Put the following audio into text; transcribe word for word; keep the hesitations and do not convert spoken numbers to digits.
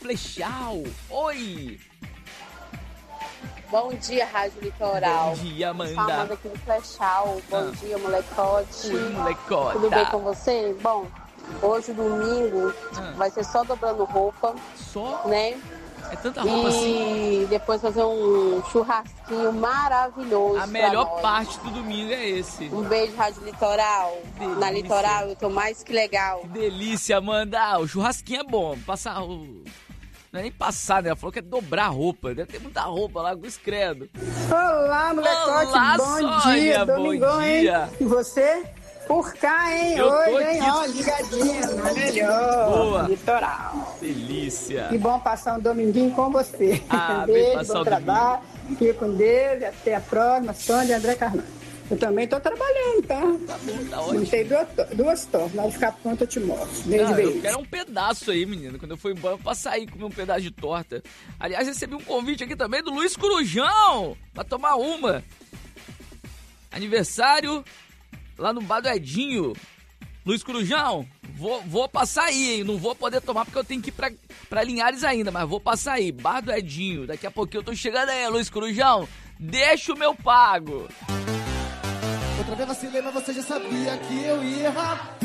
Flechal. Oi. Bom dia, Rádio Litoral. Bom dia, Amanda. Sou a Amanda aqui do Flechal. Bom Ah. dia, molecote. Oi, molecota. Tudo bem com você? Bom, hoje, domingo, Ah. vai ser só dobrando roupa, Só? né? É tanta roupa assim? E depois fazer um churrasquinho maravilhoso. A melhor parte do domingo é esse. Um beijo, Rádio Litoral. Delícia. Na Litoral eu tô mais que legal. Que delícia, Amanda. Ah, o churrasquinho é bom. Passar o... Não é nem passar, né? Ela falou que é dobrar a roupa. Deve ter muita roupa lá, com credo. Olá, molecote, Olá, bom Sônia, dia, bom domingão, dia. hein? E você? Por cá, hein? Eu tô Hoje, hein? aqui. Ó, ligadinha, na melhor. Boa. Litoral. Delícia. Que bom passar um dominguinho com você. Ah, bem Beijo, passar bom o trabalho. Fique com Deus e até a próxima. Sônia André Carvalho. Eu também tô trabalhando, tá? Tá bom, tá ótimo. Montei duas, to- duas torres. Na hora de ficar pronto, eu te mostro. Beijo, Não, beijo. eu quero um pedaço aí, menino. Quando eu for embora, eu pra sair comer um pedaço de torta. Aliás, recebi um convite aqui também do Luiz Corujão pra tomar uma. Aniversário lá no Bar do Edinho. Luiz Corujão, vou, vou passar aí, hein? Não vou poder tomar porque eu tenho que ir pra, pra Linhares ainda, mas vou passar aí. Bar do Edinho. Daqui a pouquinho eu tô chegando aí, Luiz Corujão. Deixa o meu pago. Outra vez vacilei, mas você já sabia que eu ia errar.